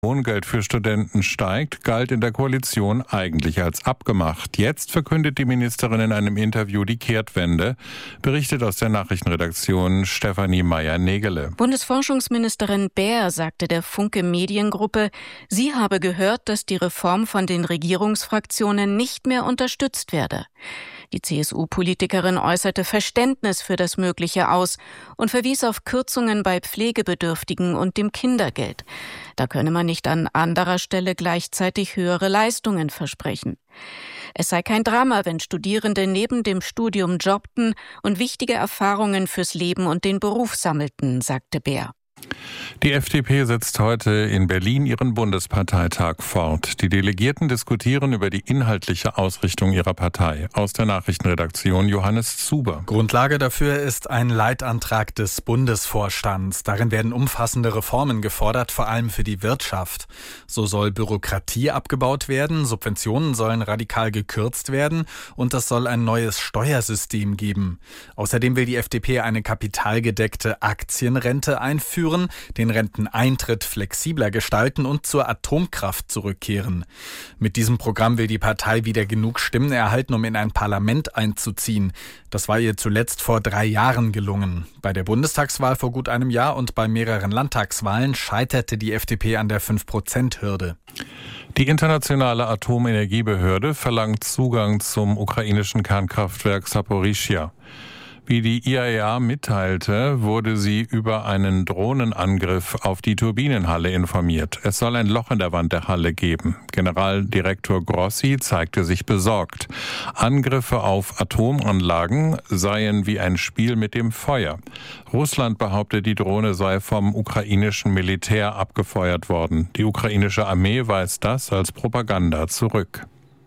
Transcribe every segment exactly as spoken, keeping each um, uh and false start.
Wohngeld für Studenten steigt, galt in der Koalition eigentlich als abgemacht. Jetzt verkündet die Ministerin in einem Interview die Kehrtwende, berichtet aus der Nachrichtenredaktion Stefanie Meyer-Negele. Bundesforschungsministerin Baer sagte der Funke Mediengruppe, sie habe gehört, dass die Reform von den Regierungsfraktionen nicht mehr unterstützt werde. Die C S U-Politikerin äußerte Verständnis für das Mögliche aus und verwies auf Kürzungen bei Pflegebedürftigen und dem Kindergeld. Da könne man nicht an anderer Stelle gleichzeitig höhere Leistungen versprechen. Es sei kein Drama, wenn Studierende neben dem Studium jobbten und wichtige Erfahrungen fürs Leben und den Beruf sammelten, sagte Baer. Die F D P setzt heute in Berlin ihren Bundesparteitag fort. Die Delegierten diskutieren über die inhaltliche Ausrichtung ihrer Partei. Aus der Nachrichtenredaktion Johannes Zuber. Grundlage dafür ist ein Leitantrag des Bundesvorstands. Darin werden umfassende Reformen gefordert, vor allem für die Wirtschaft. So soll Bürokratie abgebaut werden, Subventionen sollen radikal gekürzt werden und es soll ein neues Steuersystem geben. Außerdem will die F D P eine kapitalgedeckte Aktienrente einführen, den Renteneintritt flexibler gestalten und zur Atomkraft zurückkehren. Mit diesem Programm will die Partei wieder genug Stimmen erhalten, um in ein Parlament einzuziehen. Das war ihr zuletzt vor drei Jahren gelungen. Bei der Bundestagswahl vor gut einem Jahr und bei mehreren Landtagswahlen scheiterte die F D P an der fünf Prozent Hürde. Die internationale Atomenergiebehörde verlangt Zugang zum ukrainischen Kernkraftwerk Saporischschja. Wie die I A E A mitteilte, wurde sie über einen Drohnenangriff auf die Turbinenhalle informiert. Es soll ein Loch in der Wand der Halle geben. Generaldirektor Grossi zeigte sich besorgt. Angriffe auf Atomanlagen seien wie ein Spiel mit dem Feuer. Russland behauptet, die Drohne sei vom ukrainischen Militär abgefeuert worden. Die ukrainische Armee weist das als Propaganda zurück.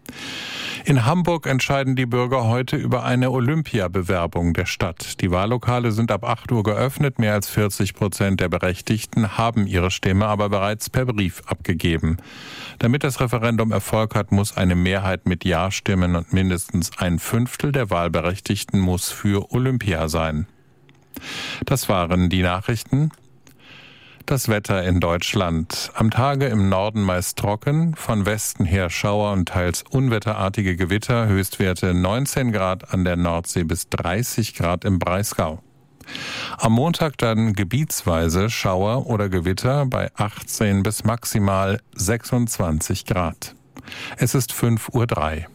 In Hamburg entscheiden die Bürger heute über eine Olympiabewerbung der Stadt. Die Wahllokale sind ab acht Uhr geöffnet. Mehr als vierzig Prozent der Berechtigten haben ihre Stimme aber bereits per Brief abgegeben. Damit das Referendum Erfolg hat, muss eine Mehrheit mit Ja-Stimmen und mindestens ein Fünftel der Wahlberechtigten muss für Olympia sein. Das waren die Nachrichten. Das Wetter in Deutschland. Am Tage im Norden meist trocken, von Westen her Schauer und teils unwetterartige Gewitter, Höchstwerte neunzehn Grad an der Nordsee bis dreißig Grad im Breisgau. Am Montag dann gebietsweise Schauer oder Gewitter bei achtzehn bis maximal sechsundzwanzig Grad. Es ist fünf Uhr drei.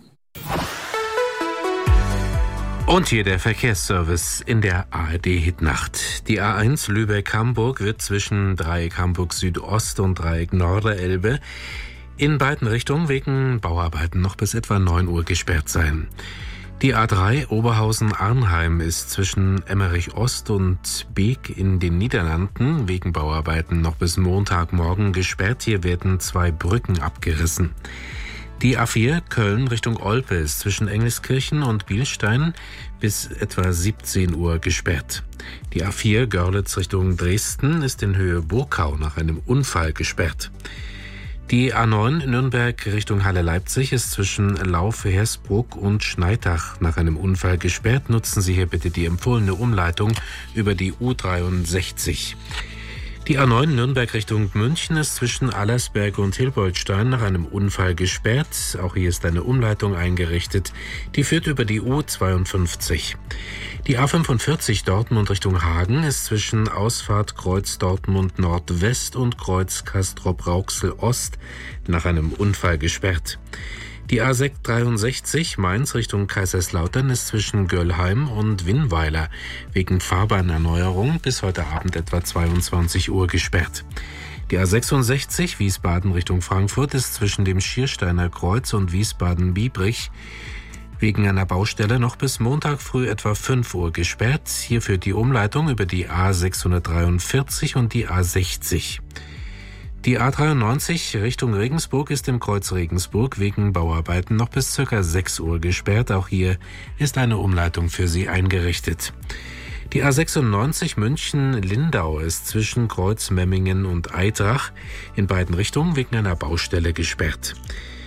Und hier der Verkehrsservice in der A R D-Hitnacht. Die A eins Lübeck-Hamburg wird zwischen Dreieck Hamburg Südost und Dreieck Norderelbe in beiden Richtungen wegen Bauarbeiten noch bis etwa neun Uhr gesperrt sein. Die A drei Oberhausen-Arnheim ist zwischen Emmerich Ost und Beek in den Niederlanden wegen Bauarbeiten noch bis Montagmorgen gesperrt. Hier werden zwei Brücken abgerissen. Die A vier Köln Richtung Olpe ist zwischen Engelskirchen und Bielstein bis etwa siebzehn Uhr gesperrt. Die A vier Görlitz Richtung Dresden ist in Höhe Burkau nach einem Unfall gesperrt. Die A neun Nürnberg Richtung Halle-Leipzig ist zwischen Laufe-Hersbruck und Schneidach nach einem Unfall gesperrt. Nutzen Sie hier bitte die empfohlene Umleitung über die U dreiundsechzig. Die A neun Nürnberg Richtung München ist zwischen Allersberg und Hilboldstein nach einem Unfall gesperrt. Auch hier ist eine Umleitung eingerichtet. Die führt über die U zweiundfünfzig. Die A fünfundvierzig Dortmund Richtung Hagen ist zwischen Ausfahrt Kreuz Dortmund Nordwest und Kreuz Castrop-Rauxel Ost nach einem Unfall gesperrt. Die A sechshundertdreiundsechzig Mainz Richtung Kaiserslautern ist zwischen Göllheim und Winnweiler wegen Fahrbahnerneuerung bis heute Abend etwa zweiundzwanzig Uhr gesperrt. Die A sechsundsechzig Wiesbaden Richtung Frankfurt ist zwischen dem Schiersteiner Kreuz und Wiesbaden-Biebrich wegen einer Baustelle noch bis Montag früh etwa fünf Uhr gesperrt. Hier führt die Umleitung über die A sechshundertdreiundvierzig und die A sechzig. Die A dreiundneunzig Richtung Regensburg ist im Kreuz Regensburg wegen Bauarbeiten noch bis ca. sechs Uhr gesperrt. Auch hier ist eine Umleitung für Sie eingerichtet. Die A sechsundneunzig München-Lindau ist zwischen Kreuz Memmingen und Eitrach in beiden Richtungen wegen einer Baustelle gesperrt.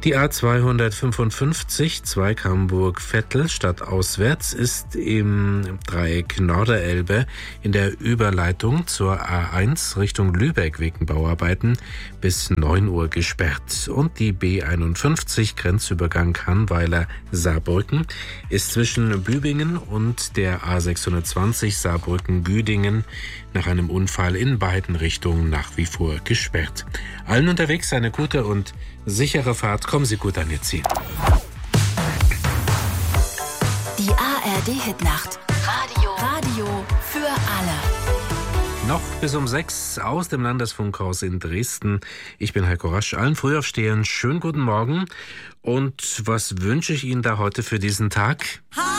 Die A zweihundertfünfundfünfzig Zweigg-Hamburg-Vettel stadtauswärts ist im Dreieck Norderelbe in der Überleitung zur A eins Richtung Lübeck wegen Bauarbeiten bis neun Uhr gesperrt. Und die B einundfünfzig Grenzübergang Kannweiler-Saarbrücken ist zwischen Bübingen und der A sechshundertzwanzig Saarbrücken-Güdingen nach einem Unfall in beiden Richtungen nach wie vor gesperrt. Allen unterwegs eine gute und sichere Fahrt. Kommen Sie gut an Ihr Ziel. Die A R D-Hitnacht. Radio. Radio für alle. Noch bis um sechs aus dem Landesfunkhaus in Dresden. Ich bin Heiko Rasch. Allen Frühaufstehern schönen guten Morgen. Und was wünsche ich Ihnen da heute für diesen Tag?